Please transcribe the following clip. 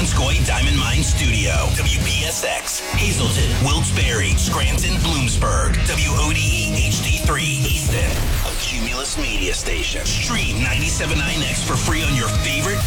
Donskoy Diamond Mine Studio. WPSX, Hazleton, Wilkes-Barre, Scranton, Bloomsburg. WODE HD3, Easton. A Cumulus media station. Stream 97.9X for free on your favorite